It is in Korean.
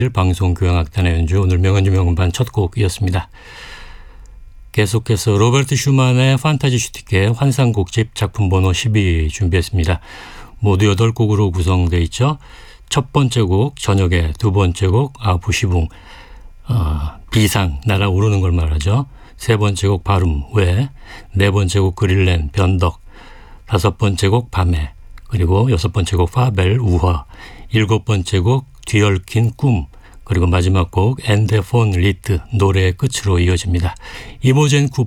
방송교향악단의 연주, 오늘 명연주 명음반 첫 곡이었습니다. 계속해서 로베르트 슈만의 판타지 슈티케 환상곡집 작품 번호 12 준비했습니다. 모두 8곡으로 구성되어 있죠. 첫 번째 곡 저녁에, 두 번째 곡 부시붕, 비상 날아오르는 걸 말하죠. 세 번째 곡 바름 왜, 네 번째 곡 그릴렌 변덕, 다섯 번째 곡 밤에, 그리고 여섯 번째 곡 파벨 우화, 일곱 번째 곡 뒤얽힌 꿈, 그리고 마지막 곡 엔데폰 리트 노래의 끝으로 이어집니다. 이모젠 쿠